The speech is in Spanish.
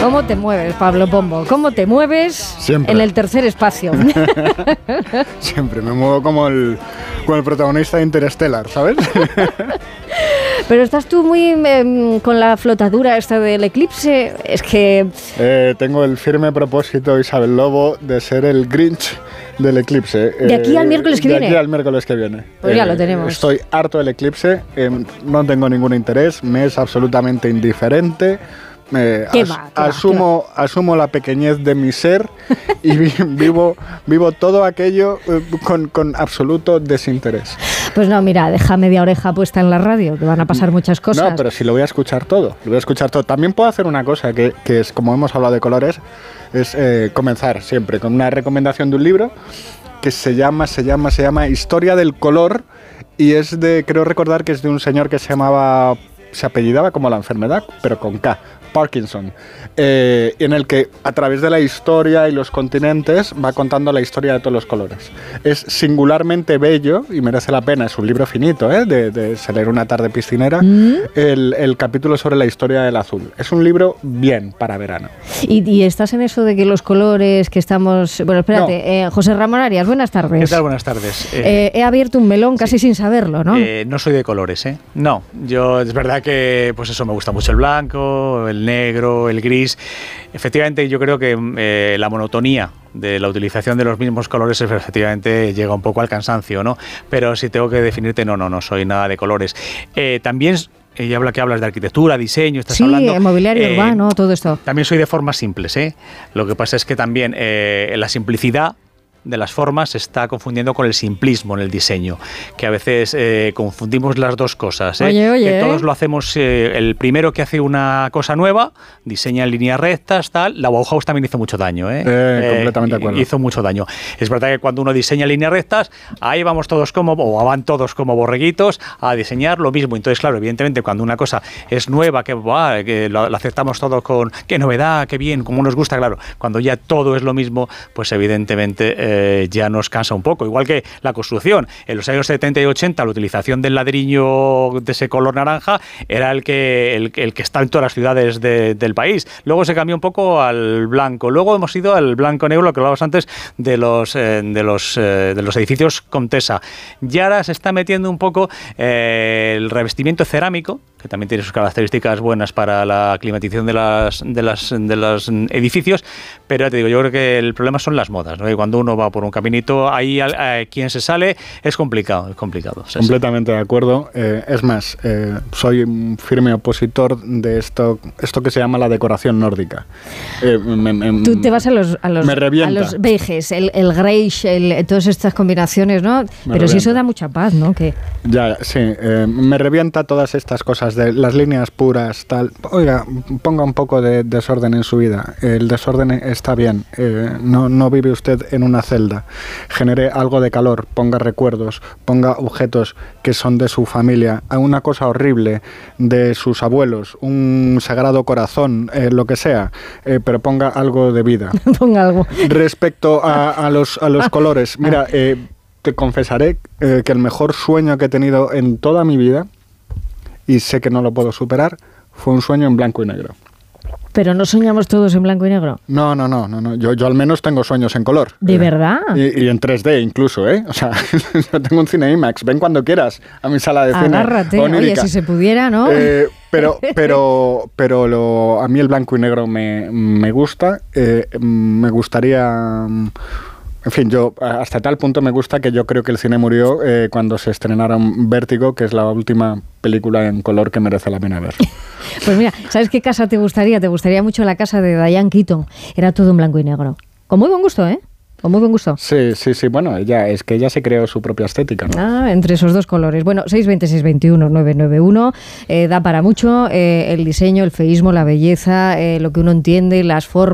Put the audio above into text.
¿Cómo te mueves, Pablo Pombo? ¿Cómo te mueves Siempre. en el tercer espacio? Siempre me muevo como el protagonista de Interstellar, ¿sabes? Pero estás tú muy con la flotadura esta del eclipse. Es que... Tengo el firme propósito, Isabel Lobo, de ser el Grinch del eclipse. ¿De aquí al miércoles que viene? De aquí al miércoles que viene. Pues ya lo tenemos. Estoy harto del eclipse, no tengo ningún interés, me es absolutamente indiferente. Asumo la pequeñez de mi ser y vivo todo aquello con absoluto desinterés. Pues no, mira, deja media oreja puesta en la radio, que van a pasar muchas cosas. No, pero si lo voy a escuchar todo, También puedo hacer una cosa que es, como hemos hablado de colores, es comenzar siempre con una recomendación de un libro que se llama Historia del color, y es creo recordar que es de un señor que se apellidaba como la enfermedad, pero con K, Parkinson, en el que a través de la historia y los continentes va contando la historia de todos los colores. Es singularmente bello y merece la pena, es un libro finito, de se leer una tarde piscinera, el capítulo sobre la historia del azul. Es un libro bien para verano. ¿Y estás en eso de que los colores que estamos... Bueno, espérate, no. José Ramón Arias, buenas tardes. ¿Qué tal? Buenas tardes. He abierto un melón casi sin saberlo, ¿no? No soy de colores, ¿eh? No, yo es verdad que pues eso, me gusta mucho el blanco, el negro, el gris. Efectivamente, yo creo que la monotonía de la utilización de los mismos colores efectivamente llega un poco al cansancio, ¿no? Pero si tengo que definirte, no soy nada de colores. También... ya que hablas de arquitectura, diseño, estás hablando... Sí, mobiliario urbano, todo esto. También soy de formas simples, ¿eh? Lo que pasa es que también la simplicidad de las formas se está confundiendo con el simplismo en el diseño, que a veces confundimos las dos cosas, ¿eh? Oye, que todos lo hacemos, el primero que hace una cosa nueva, diseña en líneas rectas, tal. La Bauhaus también hizo mucho daño, completamente de acuerdo. Hizo mucho daño. Es verdad que cuando uno diseña líneas rectas, ahí van todos como borreguitos a diseñar lo mismo. Entonces, claro, evidentemente, cuando una cosa es nueva, que lo aceptamos todos con qué novedad, qué bien, como nos gusta, claro. Cuando ya todo es lo mismo, pues evidentemente ya nos cansa un poco. Igual que la construcción. En los años 70 y 80, la utilización del ladrillo de ese color naranja era el que está en todas las ciudades del país. Luego se cambió un poco al blanco. Luego hemos ido al blanco-negro, lo que hablábamos antes de los edificios Comtesa. Y ahora se está metiendo un poco el revestimiento cerámico, que también tiene sus características buenas para la climatización de los edificios, pero ya te digo, yo creo que el problema son las modas, ¿no? Y cuando uno va por un caminito, ahí quien se sale es complicado. Completamente de acuerdo. Es más, soy un firme opositor de esto que se llama la decoración nórdica. Tú te vas a los beiges, el greige, todas estas combinaciones, ¿no? Pero sí, eso da mucha paz, ¿no? Ya, sí. Me revienta todas estas cosas de las líneas puras, tal. Oiga, ponga un poco de desorden en su vida. El desorden está bien. No vive usted en una celda. Genere algo de calor, ponga recuerdos, ponga objetos que son de su familia, una cosa horrible de sus abuelos, un sagrado corazón, lo que sea, pero ponga algo de vida. Ponga algo. Respecto a los colores, mira, te confesaré que el mejor sueño que he tenido en toda mi vida, y sé que no lo puedo superar, fue un sueño en blanco y negro. ¿Pero no soñamos todos en blanco y negro? No. Yo al menos tengo sueños en color. ¿De verdad? Y en 3D incluso, ¿eh? O sea, yo tengo un cine IMAX. Ven cuando quieras a mi sala de cine. Agárrate. Oye, si se pudiera, ¿no? Pero a mí el blanco y negro me gusta. Me gustaría... En fin, yo hasta tal punto me gusta que yo creo que el cine murió cuando se estrenaron Vértigo, que es la última película en color que merece la pena ver. Pues mira, ¿sabes qué casa te gustaría? Te gustaría mucho la casa de Diane Keaton. Era todo en blanco y negro. Con muy buen gusto, ¿eh? Con muy buen gusto. Sí. Bueno, ella se creó su propia estética, ¿no? Entre esos dos colores. Bueno, 620-621-991. Da para mucho el diseño, el feísmo, la belleza, lo que uno entiende, las formas.